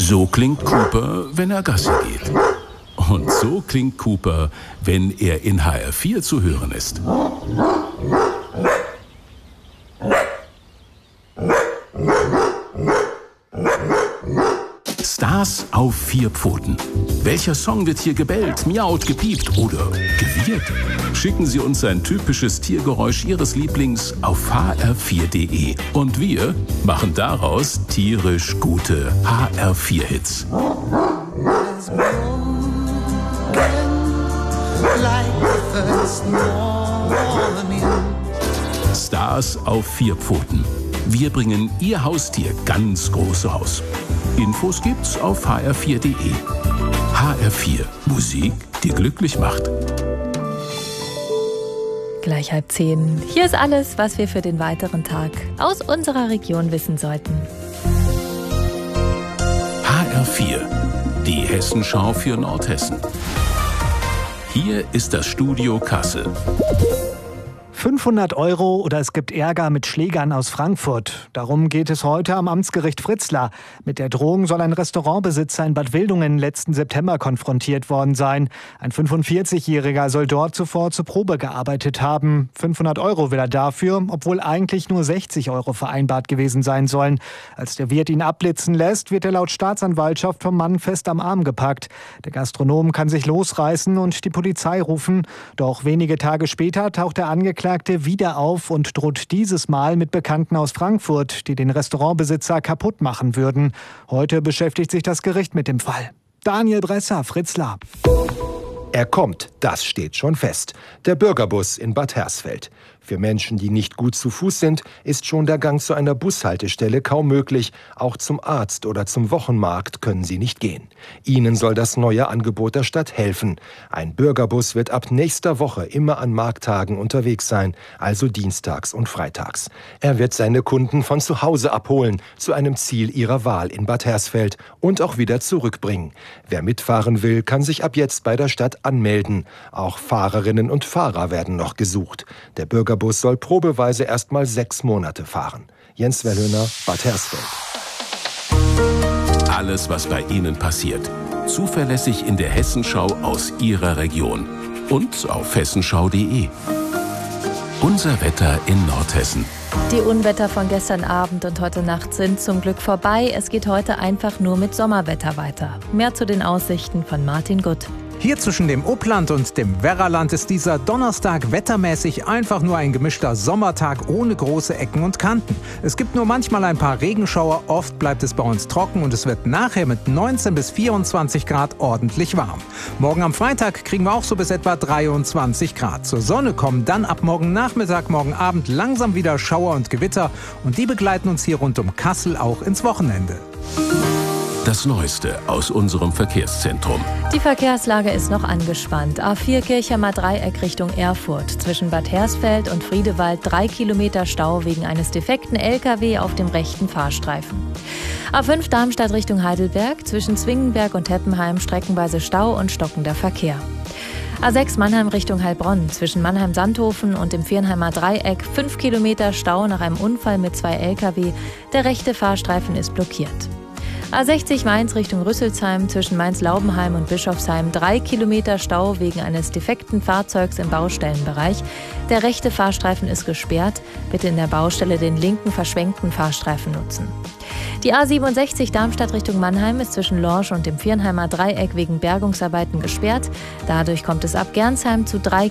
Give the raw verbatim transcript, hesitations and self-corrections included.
So klingt Cooper, wenn er Gassi geht. Und so klingt Cooper, wenn er in H R vier zu hören ist. Stars auf vier Pfoten. Welcher Song wird hier gebellt, miaut, gepiept oder gewirrt? Schicken Sie uns ein typisches Tiergeräusch Ihres Lieblings auf h r vier punkt d e. Und wir machen daraus tierisch gute H R vier Hits. Stars auf vier Pfoten. Wir bringen Ihr Haustier ganz groß raus. Infos gibt's auf h r vier punkt d e. H R vier. Musik, die glücklich macht. Gleich halb zehn. Hier ist alles, was wir für den weiteren Tag aus unserer Region wissen sollten. H R vier. Die Hessenschau für Nordhessen. Hier ist das Studio Kassel. fünfhundert Euro oder es gibt Ärger mit Schlägern aus Frankfurt. Darum geht es heute am Amtsgericht Fritzlar. Mit der Drohung soll ein Restaurantbesitzer in Bad Wildungen letzten September konfrontiert worden sein. Ein fünfundvierzigjähriger soll dort zuvor zur Probe gearbeitet haben. fünfhundert Euro will er dafür, obwohl eigentlich nur sechzig Euro vereinbart gewesen sein sollen. Als der Wirt ihn abblitzen lässt, wird er laut Staatsanwaltschaft vom Mann fest am Arm gepackt. Der Gastronom kann sich losreißen und die Polizei rufen. Doch wenige Tage später taucht der Angeklagte wieder auf und droht dieses Mal mit Bekannten aus Frankfurt, die den Restaurantbesitzer kaputt machen würden. Heute beschäftigt sich das Gericht mit dem Fall. Daniel Bresser, Fritzlar. Er kommt, das steht schon fest. Der Bürgerbus in Bad Hersfeld. Für Menschen, die nicht gut zu Fuß sind, ist schon der Gang zu einer Bushaltestelle kaum möglich. Auch zum Arzt oder zum Wochenmarkt können sie nicht gehen. Ihnen soll das neue Angebot der Stadt helfen. Ein Bürgerbus wird ab nächster Woche immer an Markttagen unterwegs sein, also dienstags und freitags. Er wird seine Kunden von zu Hause abholen, zu einem Ziel ihrer Wahl in Bad Hersfeld und auch wieder zurückbringen. Wer mitfahren will, kann sich ab jetzt bei der Stadt anmelden. Auch Fahrerinnen und Fahrer werden noch gesucht. Der Bürgerbus soll probeweise erst mal sechs Monate fahren. Jens Wellhöhner, Bad Hersfeld. Alles, was bei Ihnen passiert. Zuverlässig in der Hessenschau aus Ihrer Region. Und auf hessenschau punkt d e. Unser Wetter in Nordhessen. Die Unwetter von gestern Abend und heute Nacht sind zum Glück vorbei. Es geht heute einfach nur mit Sommerwetter weiter. Mehr zu den Aussichten von Martin Gutt. Hier zwischen dem Uppland und dem Werraland ist dieser Donnerstag wettermäßig einfach nur ein gemischter Sommertag ohne große Ecken und Kanten. Es gibt nur manchmal ein paar Regenschauer, oft bleibt es bei uns trocken und es wird nachher mit neunzehn bis vierundzwanzig Grad ordentlich warm. Morgen am Freitag kriegen wir auch so bis etwa dreiundzwanzig Grad. Zur Sonne kommen dann ab morgen Nachmittag, morgen Abend langsam wieder Schauer und Gewitter und die begleiten uns hier rund um Kassel auch ins Wochenende. Das Neueste aus unserem Verkehrszentrum. Die Verkehrslage ist noch angespannt. A vier Kirchheimer Dreieck Richtung Erfurt. Zwischen Bad Hersfeld und Friedewald drei Kilometer Stau wegen eines defekten L K W auf dem rechten Fahrstreifen. A fünf Darmstadt Richtung Heidelberg. Zwischen Zwingenberg und Heppenheim streckenweise Stau und stockender Verkehr. A sechs Mannheim Richtung Heilbronn. Zwischen Mannheim-Sandhofen und dem Viernheimer Dreieck fünf Kilometer Stau nach einem Unfall mit zwei L K W. Der rechte Fahrstreifen ist blockiert. A sechzig Mainz Richtung Rüsselsheim, zwischen Mainz-Laubenheim und Bischofsheim drei Kilometer Stau wegen eines defekten Fahrzeugs im Baustellenbereich. Der rechte Fahrstreifen ist gesperrt. Bitte in der Baustelle den linken verschwenkten Fahrstreifen nutzen. Die A siebenundsechzig Darmstadt Richtung Mannheim ist zwischen Lorsch und dem Viernheimer Dreieck wegen Bergungsarbeiten gesperrt. Dadurch kommt es ab Gernsheim zu drei